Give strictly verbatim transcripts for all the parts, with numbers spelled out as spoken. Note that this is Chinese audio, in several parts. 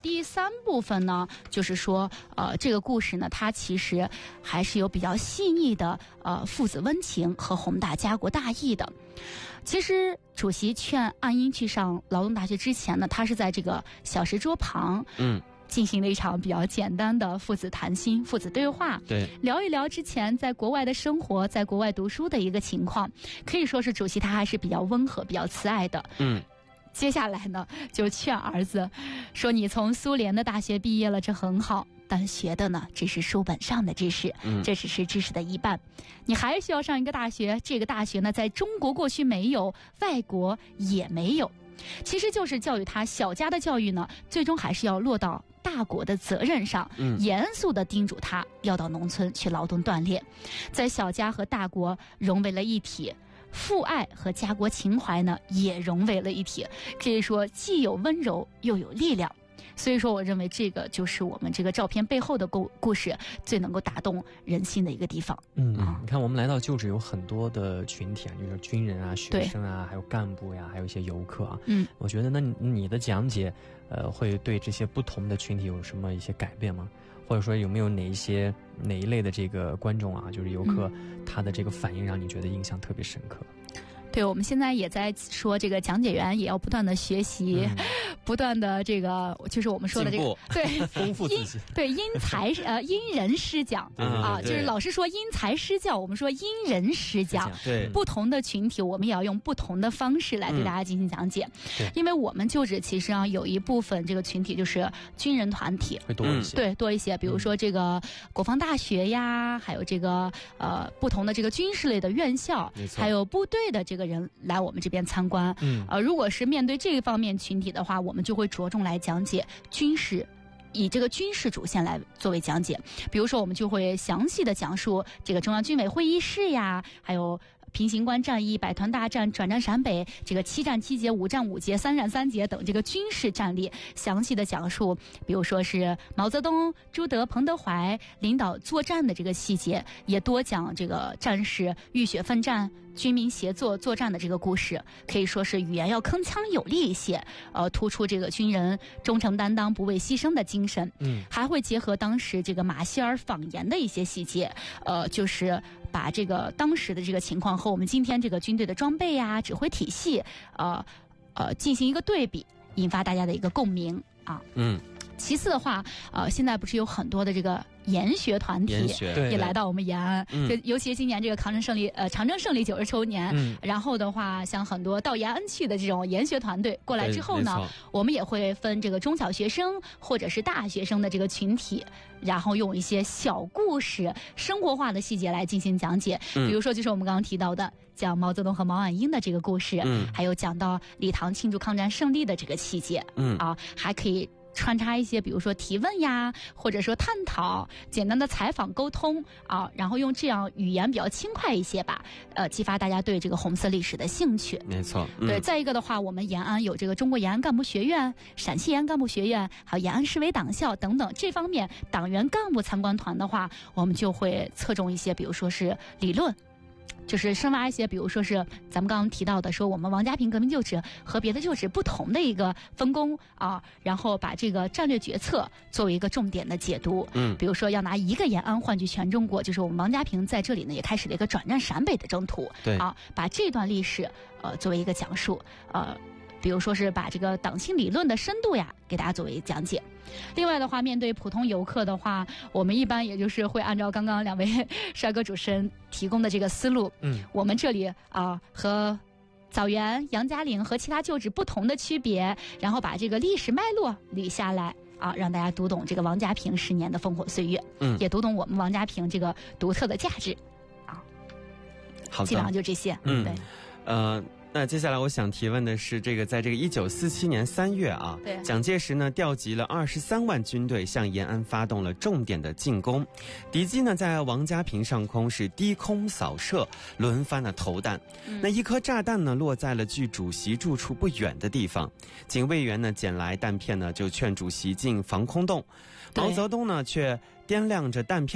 第三部分呢，就是说，呃，这个故事呢，它其实还是有比较细腻的呃父子温情和宏大家国大义的。其实主席劝岸英去上劳动大学之前呢，他是在这个小石桌旁，嗯，进行了一场比较简单的父子谈心、父子对话， 对， 聊一聊之前在国外的生活、在国外读书的一个情况。可以说是主席他还是比较温和、比较慈爱的，嗯。接下来呢，就劝儿子说：“你从苏联的大学毕业了，这很好，但学的呢只是书本上的知识，嗯，这只是知识的一半。你还需要上一个大学，这个大学呢，在中国过去没有，外国也没有。其实就是教育他，小家的教育呢，最终还是要落到大国的责任上，嗯，严肃地叮嘱他要到农村去劳动锻炼，在小家和大国融为了一体。”父爱和家国情怀呢，也融为了一体，可以说既有温柔又有力量。所以说，我认为这个就是我们这个照片背后的故故事最能够打动人心的一个地方。 嗯，啊、你看，我们来到旧址有很多的群体啊，就是军人啊、学生啊，还有干部呀、啊，还有一些游客啊。嗯，我觉得那你的讲解，呃，会对这些不同的群体有什么一些改变吗？或者说有没有哪一些哪一类的这个观众啊，就是游客，嗯、他的这个反应让你觉得印象特别深刻？ 对，我们现在也在说，这个讲解员也要不断的学习，嗯、不断的这个就是我们说的这个对丰富自己， 对因材呃因人施讲啊，就是老师说因材施教，我们说因人施讲， 对不同的群体，我们也要用不同的方式来对大家进行讲解。嗯、因为我们旧址其实啊有一部分这个群体就是军人团体， 会多一些， 嗯、对多一些，比如说这个国防大学呀，还有这个呃不同的这个军事类的院校，还有部队的这个。人来我们这边参观，嗯，呃，如果是面对这一方面群体的话，我们就会着重来讲解军事，以这个军事主线来作为讲解。比如说，我们就会详细的讲述这个中央军委会议室呀，还有平型关战役、百团大战、转战陕北，这个七战七捷、五战五捷、三战三捷等这个军事战例，详细的讲述，比如说是毛泽东、朱德、彭德怀领导作战的这个细节，也多讲这个战士浴血奋战、军民协作作战的这个故事，可以说是语言要铿锵有力一些，呃，突出这个军人忠诚担当、不畏牺牲的精神。嗯，还会结合当时这个马歇尔访言的一些细节，呃，就是把这个当时的这个情况和我们今天这个军队的装备呀、指挥体系，呃呃，进行一个对比，引发大家的一个共鸣啊。嗯。其次的话，呃，现在不是有很多的这个研学团体也来到我们延安，就尤其是今年这个抗战胜利呃长征胜利九十周年，嗯、然后的话，像很多到延安去的这种研学团队过来之后呢，我们也会分这个中小学生或者是大学生的这个群体，然后用一些小故事、生活化的细节来进行讲解。嗯、比如说，就是我们刚刚提到的讲毛泽东和毛岸英的这个故事，嗯、还有讲到礼堂庆祝抗战胜利的这个细节，嗯啊，还可以穿插一些比如说提问呀，或者说探讨，简单的采访沟通啊，然后用这样语言比较轻快一些吧，呃，激发大家对这个红色历史的兴趣。 没错， 嗯、对。再一个的话，我们延安有这个中国延安干部学院、陕西延安干部学院，还有延安市委党校等等，这方面党员干部参观团的话，我们就会侧重一些，比如说是理论。就是深挖一些，比如说是咱们刚刚提到的，说我们王家坪革命旧址和别的旧址不同的一个分工啊，然后把这个战略决策作为一个重点的解读。嗯，比如说要拿一个延安换取全中国，就是我们王家坪在这里呢也开始了一个转战陕北的征途。对啊，把这段历史呃作为一个讲述，呃，比如说是把这个党庆理论的深度呀给大家作为讲解。另外的话，面对普通游客的话，我们一般也就是会按照刚刚两位帅哥主持人提供的这个思路，嗯，我们这里啊、呃、和枣园、杨家岭和其他旧址不同的区别，然后把这个历史脉络捋下来啊，让大家读懂这个王家坪十年的烽火岁月，嗯，也读懂我们王家坪这个独特的价值啊。好的，基本上就这些，嗯，对， 呃。那接下来我想提问的是，这个在这个一九四七年三月啊，蒋介石呢调集了二十三万军队向延安发动了重点的进攻，敌机呢在王家坪上空是低空扫射，轮番的投弹。嗯、那一颗炸弹呢落在了距主席住处不远的地方，警卫员呢捡来弹片呢就劝主席进防空洞，毛泽东呢却掂量着弹片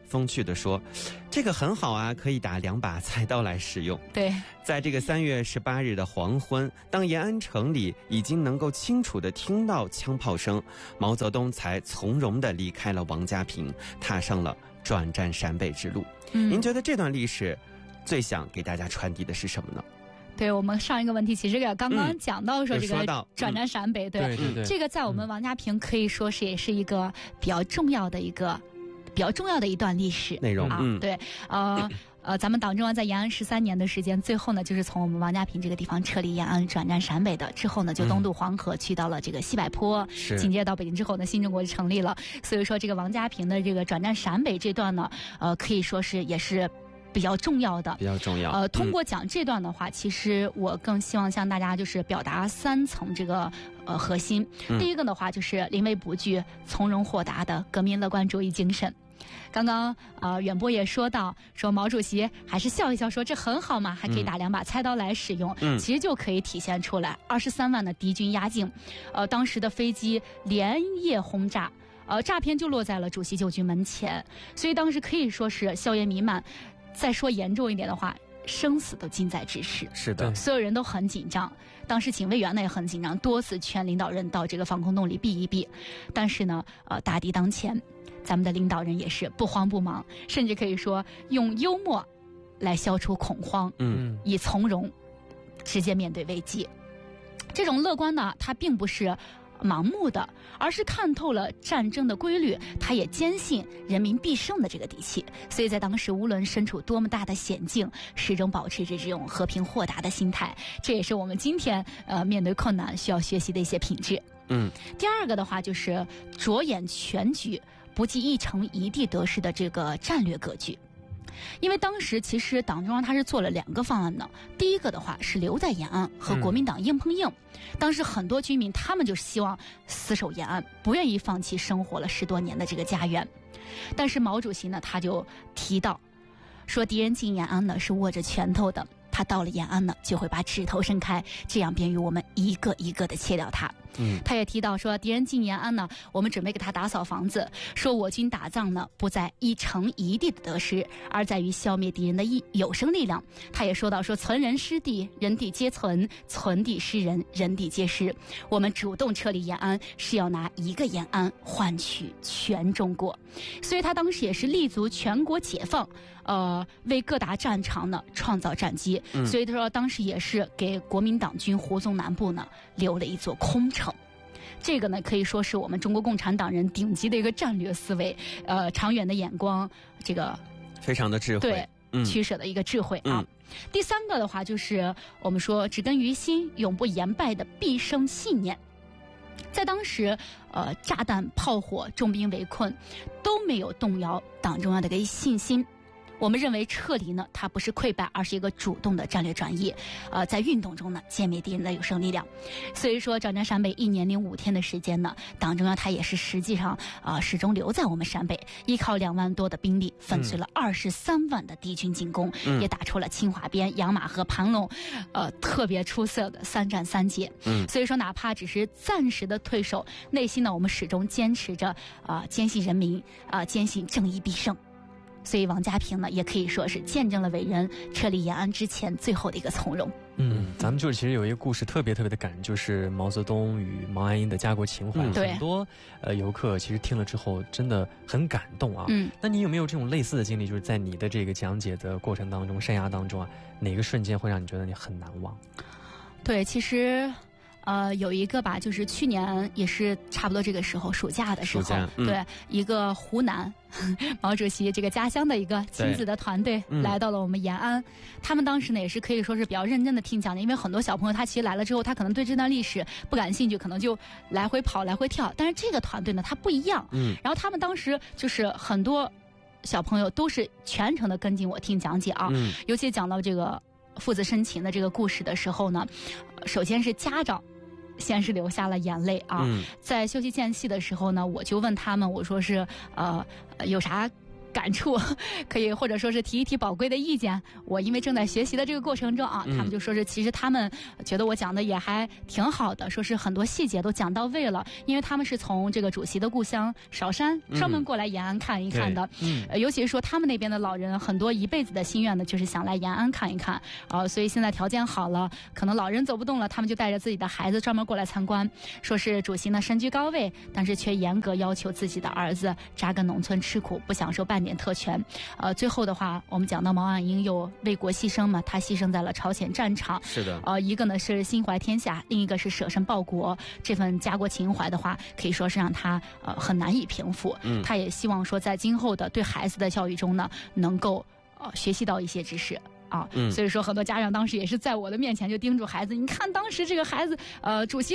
风趣地说：“这个很好啊，可以打两把菜刀来使用。” 对， 在这个三月十八日的黄昏，当延安城里已经能够清楚地听到枪炮声，毛泽东才从容地离开了王家坪，踏上了转战陕北之路。嗯，您觉得这段历史最想给大家传递的是什么呢？ 对，我们上一个问题其实也刚刚讲到说这个转战陕北， 嗯、 对, 对对对， 这个在我们王家坪可以说是也是一个比较重要的一个比较重要的一段历史内容啊。嗯、对，呃呃，咱们党中央在延安十三年的时间，最后呢就是从我们王家坪这个地方撤离延安，转战陕北的。之后呢就东渡黄河，去到了这个西柏坡，紧接着到北京之后呢，新中国就成立了。所以说这个王家坪的这个转战陕北这段呢，呃，可以说是也是比较重要的， 比较重要。 呃，通过讲这段的话，嗯、其实我更希望向大家就是表达三层这个呃核心。嗯、第一个的话就是临危不惧、从容豁达的革命乐观主义精神。刚刚呃远波也说到，说毛主席还是笑一笑说这很好嘛，还可以打两把菜刀来使用，嗯、其实就可以体现出来。二十三万的敌军压境，呃，当时的飞机连夜轰炸。呃，诈骗就落在了主席旧居门前，所以当时可以说是硝烟弥漫。再说严重一点的话，生死都近在咫尺。 是的， 所有人都很紧张。当时警卫员呢也很紧张，多次劝领导人到这个防空洞里避一避。但是呢，呃，大敌当前，咱们的领导人也是不慌不忙，甚至可以说用幽默来消除恐慌，嗯，以从容直接面对危机。这种乐观呢，它并不是盲目的，而是看透了战争的规律，他也坚信人民必胜的这个底气，所以在当时无论身处多么大的险境，始终保持着这种和平豁达的心态，这也是我们今天呃面对困难需要学习的一些品质。嗯，第二个的话就是着眼全局，不计一城一地得失的这个战略格局。因为当时其实党中央他是做了两个方案的，第一个的话是留在延安和国民党硬碰硬，嗯、当时很多居民他们就希望死守延安，不愿意放弃生活了十多年的这个家园。但是毛主席呢他就提到说，敌人进延安呢是握着拳头的，他到了延安呢就会把指头伸开，这样便于我们一个一个的切掉他。嗯，他也提到说，敌人进延安呢，我们准备给他打扫房子。说我军打仗呢，不在一城一地的得失，而在于消灭敌人的有生力量。他也说到说，存人失地，人地皆存；存地失人，人地皆失。我们主动撤离延安，是要拿一个延安换取全中国。所以他当时也是立足全国解放，呃，为各大战场呢创造战机。嗯、所以他说，当时也是给国民党军胡宗南部呢留了一座空城。这个呢，可以说是我们中国共产党人顶级的一个战略思维，呃，长远的眼光，这个非常的智慧， 对，嗯、取舍的一个智慧啊。嗯、第三个的话，就是我们说植根于心、永不言败的毕生信念。在当时，呃，炸弹、炮火、重兵围困，都没有动摇党中央的一个信心。我们认为撤离呢，它不是溃败，而是一个主动的战略转移。呃，在运动中呢，歼灭敌人的有生力量。所以说，转战陕北一年零五天的时间呢，党中央它也是实际上啊、呃，始终留在我们陕北，依靠两万多的兵力，粉碎了二十三万的敌军进攻，嗯、也打出了清华边、养马和盘龙，呃，特别出色的三战三捷。嗯，所以说，哪怕只是暂时的退守，内心呢，我们始终坚持着啊、呃，坚信人民啊、呃，坚信正义必胜。所以王家坪呢，也可以说是见证了伟人撤离延安之前最后的一个从容。 嗯，咱们就是其实有一个故事特别特别的感人，就是毛泽东与毛岸英的家国情怀。嗯、很多呃游客其实听了之后真的很感动啊。嗯，那你有没有这种类似的经历？就是在你的这个讲解的过程当中、生涯当中啊，哪个瞬间会让你觉得你很难忘？ 对，其实。呃，有一个吧，就是去年也是差不多这个时候，暑假的时候，嗯、对一个湖南毛主席这个家乡的一个亲子的团队来到了我们延安。嗯、他们当时呢也是可以说是比较认真的听讲的，因为很多小朋友他其实来了之后，他可能对这段历史不感兴趣，可能就来回跑来回跳。但是这个团队呢，他不一样。嗯，然后他们当时就是很多小朋友都是全程的跟进我听讲解啊，嗯、尤其讲到这个父子深情的这个故事的时候呢，首先是家长。先是流下了眼泪啊，嗯、在休息间隙的时候呢，我就问他们，我说是呃有啥感触，可以或者说是提一提宝贵的意见。我因为正在学习的这个过程中啊，他们就说是其实他们觉得我讲的也还挺好的，说是很多细节都讲到位了，因为他们是从这个主席的故乡韶山专门过来延安看一看的。嗯，呃、尤其是说他们那边的老人很多一辈子的心愿呢，就是想来延安看一看啊、呃，所以现在条件好了，可能老人走不动了，他们就带着自己的孩子专门过来参观。说是主席呢身居高位，但是却严格要求自己的儿子扎根农村吃苦，不享受半点特权。呃，最后的话，我们讲到毛岸英又为国牺牲嘛，他牺牲在了朝鲜战场。 是的。 呃，一个呢是心怀天下，另一个是舍身报国，这份家国情怀的话，可以说是让他呃很难以平复。嗯，他也希望说在今后的对孩子的教育中呢，能够呃学习到一些知识。啊，嗯，所以说很多家长当时也是在我的面前就叮嘱孩子，你看当时这个孩子，呃，主席